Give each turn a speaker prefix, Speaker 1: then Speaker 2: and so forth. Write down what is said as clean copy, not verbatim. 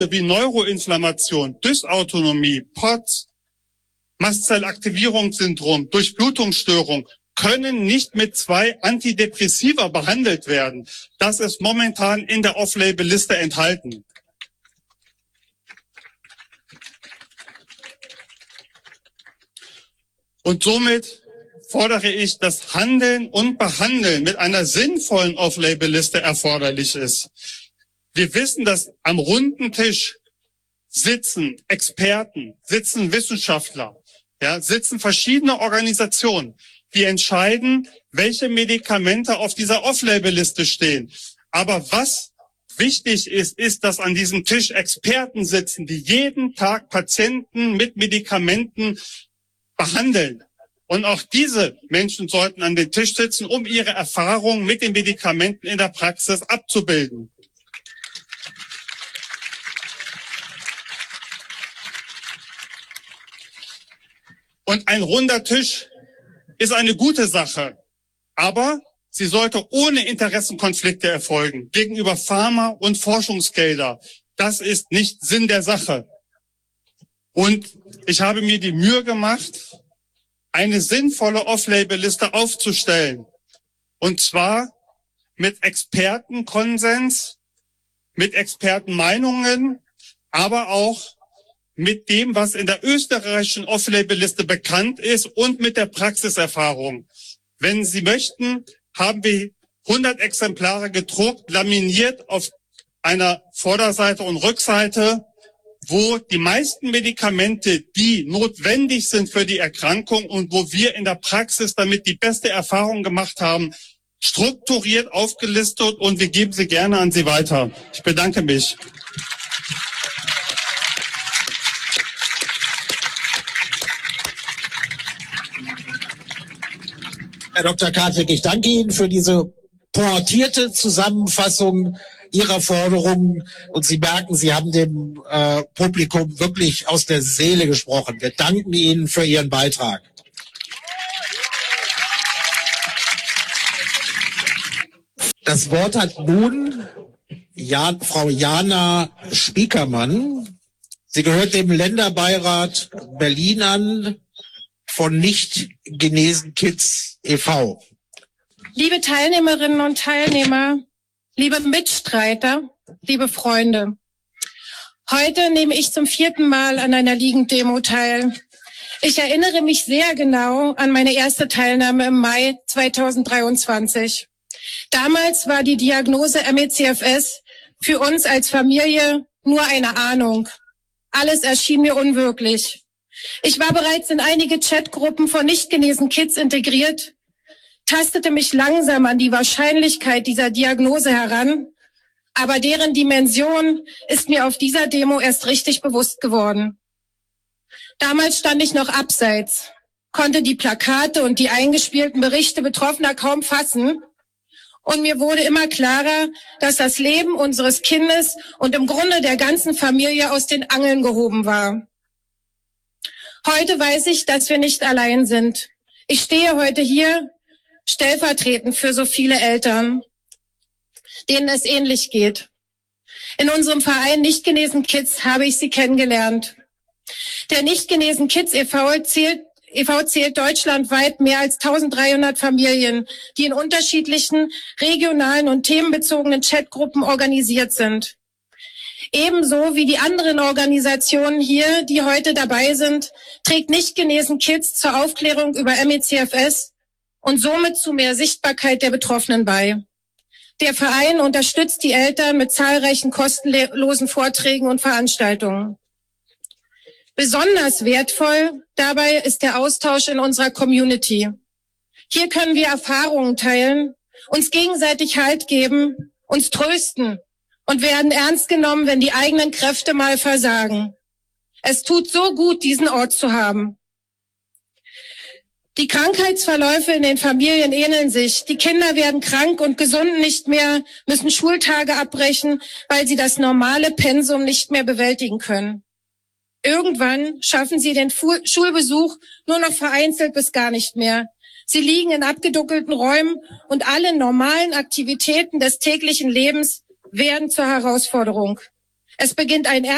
Speaker 1: wie Neuroinflammation, Dysautonomie, POTS, Mastzellaktivierungssyndrom, Durchblutungsstörung können nicht mit 2 Antidepressiva behandelt werden. Das ist momentan in der Off-Label-Liste enthalten. Und somit fordere ich, dass Handeln und Behandeln mit einer sinnvollen Off-Label-Liste erforderlich ist. Wir wissen, dass am runden Tisch sitzen Experten, sitzen Wissenschaftler, sitzen verschiedene Organisationen, die entscheiden, welche Medikamente auf dieser Off-Label-Liste stehen. Aber was wichtig ist, ist, dass an diesem Tisch Experten sitzen, die jeden Tag Patienten mit Medikamenten behandeln. Und auch diese Menschen sollten an den Tisch sitzen, um ihre Erfahrungen mit den Medikamenten in der Praxis abzubilden. Und ein runder Tisch ist eine gute Sache, aber sie sollte ohne Interessenkonflikte erfolgen gegenüber Pharma- und Forschungsgelder. Das ist nicht Sinn der Sache. Und ich habe mir die Mühe gemacht, eine sinnvolle Off-Label-Liste aufzustellen. Und zwar mit Expertenkonsens, mit Expertenmeinungen, aber auch mit dem, was in der österreichischen Off-Label-Liste bekannt ist und mit der Praxiserfahrung. Wenn Sie möchten, haben wir 100 Exemplare gedruckt, laminiert auf einer Vorderseite und Rückseite, wo die meisten Medikamente, die notwendig sind für die Erkrankung und wo wir in der Praxis damit die beste Erfahrung gemacht haben, strukturiert aufgelistet, und wir geben sie gerne an Sie weiter. Ich bedanke mich.
Speaker 2: Herr Dr. Kartwig, ich danke Ihnen für diese pointierte Zusammenfassung Ihrer Forderungen. Und Sie merken, Sie haben dem Publikum wirklich aus der Seele gesprochen. Wir danken Ihnen für Ihren Beitrag. Das Wort hat nun Frau Jana Spiekermann. Sie gehört dem Länderbeirat Berlin an, von Nicht-Genesen-Kids e.V.
Speaker 3: Liebe Teilnehmerinnen und Teilnehmer, liebe Mitstreiter, liebe Freunde. Heute nehme ich zum 4. Mal an einer Liegenddemo teil. Ich erinnere mich sehr genau an meine erste Teilnahme im Mai 2023. Damals war die Diagnose ME/CFS für uns als Familie nur eine Ahnung. Alles erschien mir unwirklich. Ich war bereits in einige Chatgruppen von nicht genesen Kids integriert, tastete mich langsam an die Wahrscheinlichkeit dieser Diagnose heran, aber deren Dimension ist mir auf dieser Demo erst richtig bewusst geworden. Damals stand ich noch abseits, konnte die Plakate und die eingespielten Berichte Betroffener kaum fassen, und mir wurde immer klarer, dass das Leben unseres Kindes und im Grunde der ganzen Familie aus den Angeln gehoben war. Heute weiß ich, dass wir nicht allein sind. Ich stehe heute hier stellvertretend für so viele Eltern, denen es ähnlich geht. In unserem Verein Nicht genesen Kids habe ich sie kennengelernt. Der Nicht genesen Kids e.V. zählt deutschlandweit mehr als 1300 Familien, die in unterschiedlichen regionalen und themenbezogenen Chatgruppen organisiert sind. Ebenso wie die anderen Organisationen hier, die heute dabei sind, trägt Nicht genesen Kids zur Aufklärung über ME/CFS und somit zu mehr Sichtbarkeit der Betroffenen bei. Der Verein unterstützt die Eltern mit zahlreichen kostenlosen Vorträgen und Veranstaltungen. Besonders wertvoll dabei ist der Austausch in unserer Community. Hier können wir Erfahrungen teilen, uns gegenseitig Halt geben, uns trösten und werden ernst genommen, wenn die eigenen Kräfte mal versagen. Es tut so gut, diesen Ort zu haben. Die Krankheitsverläufe in den Familien ähneln sich. Die Kinder werden krank und gesunden nicht mehr, müssen Schultage abbrechen, weil sie das normale Pensum nicht mehr bewältigen können. Irgendwann schaffen sie den Schulbesuch nur noch vereinzelt bis gar nicht mehr. Sie liegen in abgedunkelten Räumen und alle normalen Aktivitäten des täglichen Lebens werden zur Herausforderung. Es beginnt ein